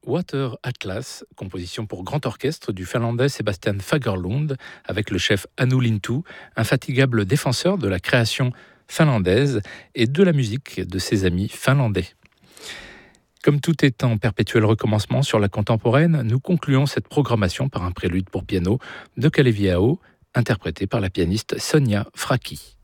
Water Atlas, composition pour grand orchestre du finlandais Sebastian Fagerlund, avec le chef Anu Lintu, infatigable défenseur de la création finlandaise et de la musique de ses amis finlandais. Comme tout est en perpétuel recommencement sur la contemporaine, nous concluons cette programmation par un prélude pour piano de Kaleviao, interprété par la pianiste Sonia Fracchi.